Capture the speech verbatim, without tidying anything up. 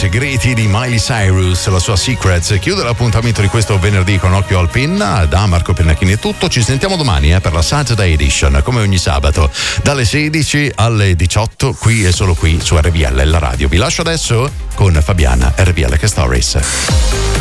segreti di Miley Cyrus, la sua Secrets. Chiude l'appuntamento di questo venerdì con Occhio al Penna. Da Marco Pennacchini è tutto. Ci sentiamo domani eh, per la Saturday Edition, come ogni sabato, dalle sedici alle diciotto, qui e solo qui su R V L, la radio. Vi lascio adesso con Fabiana, R V L Che Stories.